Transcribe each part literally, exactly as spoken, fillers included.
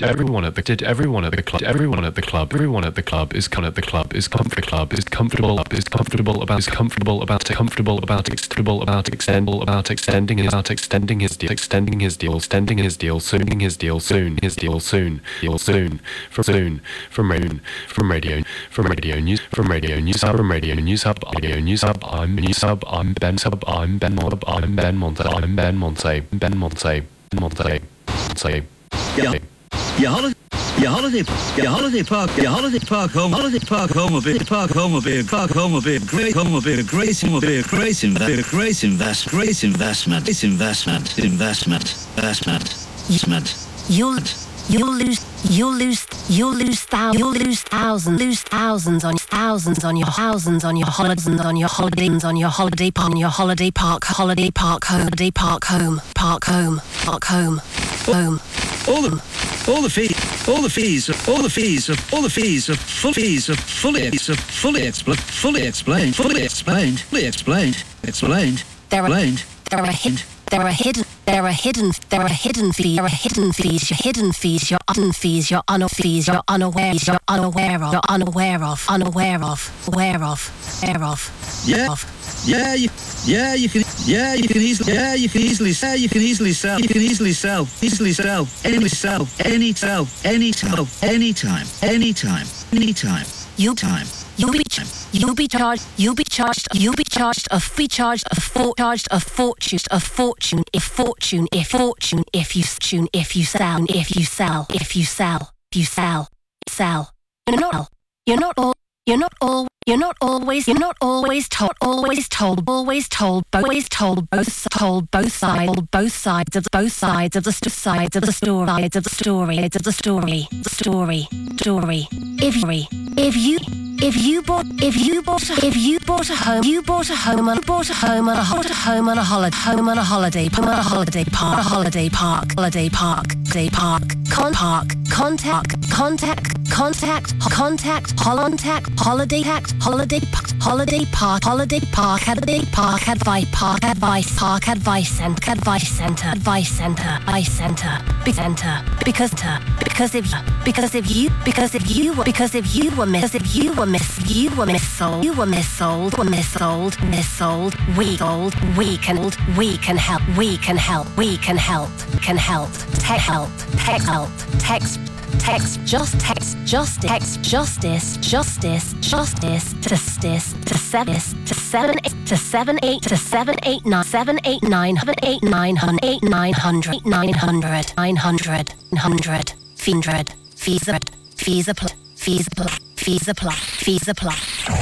did everyone at the did everyone at the club everyone at the club everyone at the club is con at the club is comfort club is comfortable is comfortable about is comfortable about comfortable about extendable about extendable about extending his about extending his deal extending his deal extending his deal soon his deal soon his deal soon deal soon from soon from rain from radio from radio news from radio news from radio news hub audio news hub I'm news hub I'm Ben Sub I'm Ben Mob I'm Ben Monte I'm Ben Monte Ben Monte Monte Monte yeah your holiday your holiday your holiday park your holiday park home holiday park home will be park home will be a park home will be a great home will be a great home will be a great invest great invest great investment great investment investment investment investment you'll You'll lose, you'll lose, you'll lose thousands, you'll lose thousands, lose thousands on thousands on your thousands on your holidays on your holidays on your holiday park, on your holiday park, holiday park, holiday park home, park home, park home, home. All the, all the fees, all the fees, all the fees, all the fees, full fees, fully, fully explained, fully explained, fully explained, fully explained, explained, there are, explained, there are hidden, there are hidden. There are hidden, there are hidden fees, there are hidden fees, your hidden fees, your hidden fees, your unaware fees, you're unaware, you're unaware of, you're unaware of, unaware of, aware of, aware of, yeah, yeah, you, yeah, you can, yeah, you can easily, yeah, you can easily, yeah, you can easily sell, you can easily sell, easily sell, any sell, any sell, any sell, anytime, anytime, anytime, you time. You'll be, you'll be charged, you'll be charged, you'll be charged a fee, charged a for, charged a fortune, a fortune, if fortune, if fortune, if you tune, if you sell, if you sell, if you sell, if you sell, sell. You're not, you're not all, you're not all, you're not always, you're not always told, always told, always told, always told, both told, both sides, both sides of both sides of the sides of the story, sides of the story, sides of the story, the story, story. If you, if you. If you bought, if you bought, a, if you bought a home, you bought a home and bought a home and a holiday, home and a holiday, home and a holiday, home and a holiday park, a holiday park, holiday park, day park, con park, contact, contact, contact, contact, contact, holiday tax, holiday park, holiday park, holiday park, holiday park, advice, park, advice, park, advice center, advice center, advice center, advice center, big center, because because if because if you because if you were because if you were miss if you were miss you were missold you were missold were missold missold we sold we can we can help we can help we can help can help tech help tech help text text just text just text justice justice justice justice to seven to seven eight to seven eight to seven eight nine seven eight nine eight nine hundred eight nine hundred nine hundred nine hundred hundred hundred fees fees apply fees apply fees apply fees apply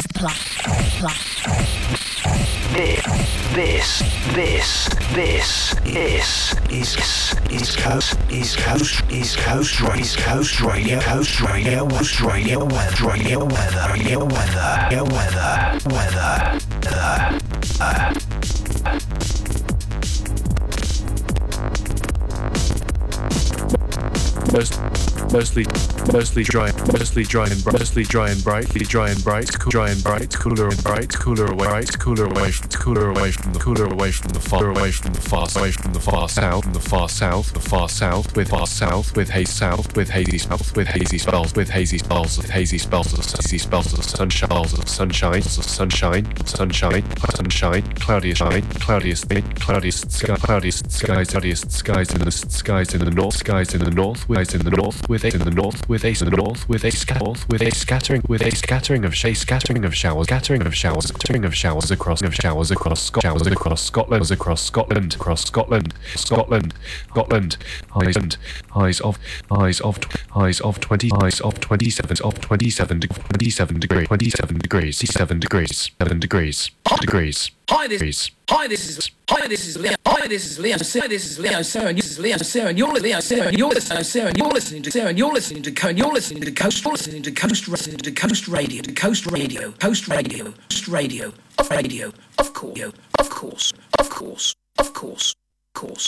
apply This, this, this, this is East Coast, East Coast, East Coast, East Coast Radio, Coast Radio, West Radio, Weather, Radio, Weather, Radio, Weather, Weather, Weather, Weather. Most, mostly, mostly dry, mostly dry and bright, mostly dry and bright, dry and bright, cool, dry and bright, cooler and bright, cooler away, bright, cooler away from, cooler away from the, cooler away from the far, away from the far, away from the far south, from the far south, the far south, with far south, with hazy south, with hazy south, with hazy spells, with hazy spells, with hazy spells, of hazy spells of sunshine, of sunshine, of sunshine, sunshine, sunshine, cloudiest shine, cloudiest, cloudiest sky, cloudiest skies, cloudiest skies in the skies in the north, skies in the north, with in the north, with a in the north, with a in the north, with a scatter, with a scattering, with a scattering of shade, scattering of showers, scattering of showers, scattering of showers across of showers across Scotland, showers across Scotland, across Scotland, across Scotland, Scotland, Scotland, highs and highs of highs of highs of twenty, highs of twenty-seven, of twenty-seven, twenty-seven degree, twenty-seven degrees, seven degrees, seven degrees, degrees. Hi, this. Hi, this is. Hi, this is Leo. Hi, this is Leo. Sarah, this is Leo. Sarah, this is Leo. Sarah, you're Leo. Sarah, you're listening. Sarah, you're listening to Sarah. You're listening to Coast. You're listening to Coast. You're listening to Coast. Listening to Coast Radio. To Coast Radio. Coast Radio. Coast Radio. Of radio. Of course. Of course. Of course. Of course. Of course.